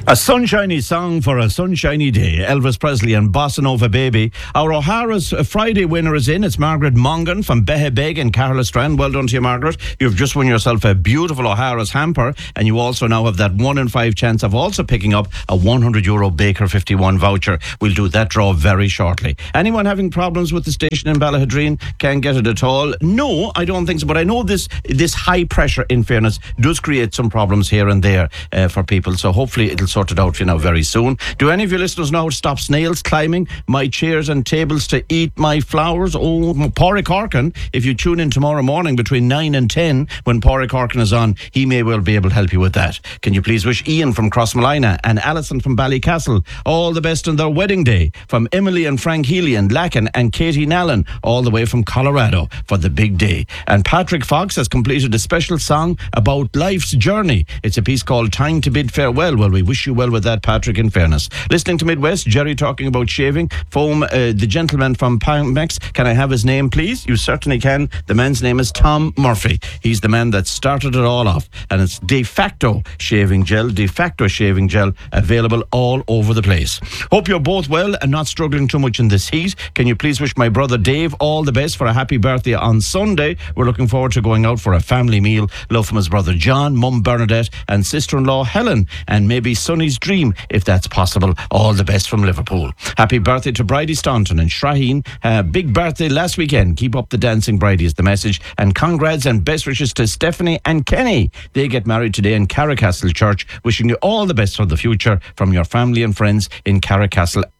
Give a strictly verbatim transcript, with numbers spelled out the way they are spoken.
A sunshiny song for a sunshiny day. Elvis Presley and Bossa Nova Baby. Our O'Hara's Friday winner is in. It's Margaret Mongan from Behebeg in Carlastrand. Well done to you, Margaret. You've just won yourself a beautiful O'Hara's hamper, and you also now have that one in five chance of also picking up a one hundred euro Baker fifty-one voucher. We'll do that draw very shortly. Anyone having problems with the station in Ballahadreen can't get it at all? No, I don't think so. But I know this this high pressure, in fairness, does create some problems here and there uh, for people. So hopefully it'll sort it out for you now very soon. Do any of your listeners know how to stop snails climbing my chairs and tables to eat my flowers? Oh, Pádraig Corkin, if you tune in tomorrow morning between nine and ten when Pádraig Corkin is on, he may well be able to help you with that. Can you please wish Ian from Crossmolina and Alison from Ballycastle all the best on their wedding day? From Emily and Frank Healy and Lacken and Katie Nallen all the way from Colorado for the big day. And Patrick Fox has completed a special song about life's journey. It's a piece called Time to Bid Farewell. Well, we wish you well with that, Patrick, in fairness. Listening to Midwest, Jerry talking about shaving foam. Uh, the gentleman from Pamex, can I have his name, please? You certainly can. The man's name is Tom Murphy. He's the man that started it all off, and it's De Facto shaving gel. De Facto shaving gel available all over the place. Hope you're both well and not struggling too much in this heat. Can you please wish my brother Dave all the best for a happy birthday on Sunday? We're looking forward to going out for a family meal. Love from his brother John, mum Bernadette, and sister-in-law Helen, and maybe Sonny's dream, if that's possible. All the best from Liverpool. Happy birthday to Bridie Staunton and Shaheen. Uh, big birthday last weekend. Keep up the dancing, Bridie, is the message. And congrats and best wishes to Stephanie and Kenny. They get married today in Carricastle Church. Wishing you all the best for the future from your family and friends in Carricastle.